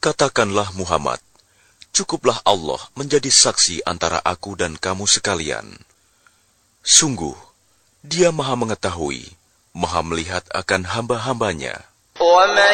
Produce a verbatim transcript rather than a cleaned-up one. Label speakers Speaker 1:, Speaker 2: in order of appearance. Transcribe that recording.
Speaker 1: Katakanlah Muhammad, cukuplah Allah menjadi saksi antara aku dan kamu sekalian. Sungguh, Dia Maha Mengetahui, Maha Melihat akan hamba-hambanya.
Speaker 2: وَمَن